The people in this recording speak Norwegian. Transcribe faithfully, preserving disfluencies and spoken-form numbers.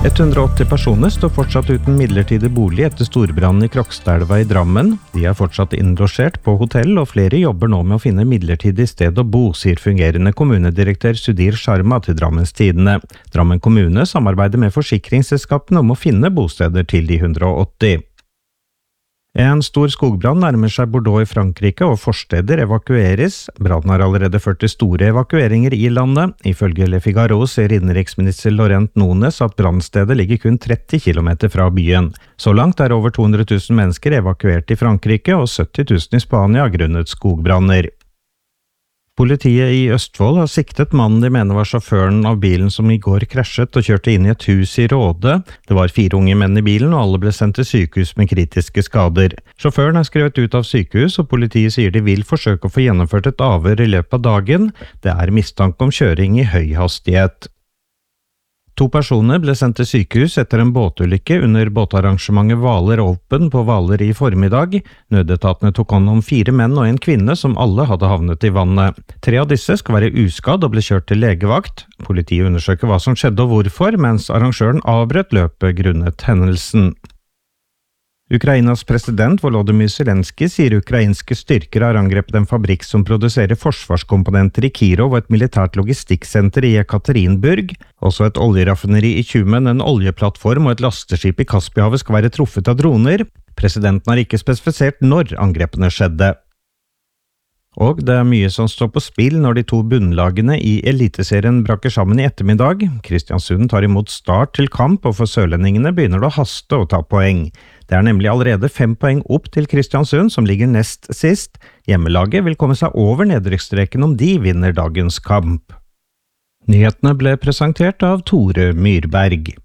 hundre og åtti personer står fortsatt uten midlertidig bolig etter storbrannen i Krokstadelva i Drammen. De er fortsatt innlosjert på hotell, og flere jobber nå med å finne midlertidig sted å bo, sier fungerende kommunedirektør Sudhir Sharma til Drammens Tidende. Drammen kommune samarbeider med forsikringsselskapene om å finne bosteder til de hundre og åtti. En stor skogbrann nærmer seg Bordeaux i Frankrike, og forsteder evakueres. Brannen har allerede ført til store evakueringer i landet. Ifølge Le Figaro sier innenriksminister Laurent Nunez at brannstedet ligger kun tretti kilometer fra byen. Så langt er over to hundre tusen mennesker evakuert i Frankrike og sytti tusen i Spania grunnet skogbranner. Politiet i Østfold har siktet mannen de mener var sjåføren av bilen som i går krasjet og kjørte inn i et hus i Råde. Det var fire unge menn i bilen, og alle ble sendt til sykehus med kritiske skader. Sjåføren er skrevet ut av sykehus, og politiet sier de vil forsøke å få gjennomført et avhør i løpet av dagen. Det er mistanke om kjøring i høy hastighet. To personer ble sendt til sykehus etter en båtulykke under båtarrangementet Hvaler Open på Hvaler i formiddag. Nødetatene tok hånd om fire menn og en kvinne som alle hadde havnet i vannet. Tre av disse skal være uskadd og ble kjørt til legevakt. Politiet undersøker hva som skjedde og hvorfor, mens arrangøren avbrøt løpet grunnet hendelsen. Ukrainas president Volodymyr Zelensky sier ukrainske styrker har angrepet en fabrikk som produserer forsvarskomponenter i Kirov og et militært logistikksenter i Ekaterinburg. Også et oljeraffineri i Tjumen, en oljeplattform og et lasteskip i Kaspihavet skal være truffet av droner. Presidenten har ikke spesifisert når angrepene skjedde. Og det er mye som står på spill når de to bunnlagene i Eliteserien braker sammen i ettermiddag. Kristiansund tar imot Start til kamp, og for sørlendingene begynner det å haste å ta poeng. Det er nemlig allerede fem poeng opp til Kristiansund, som ligger nest sist. Hjemmelaget vil komme seg over nedrykksstreken om de vinner dagens kamp. Nyhetene ble presentert av Tore Myrberg.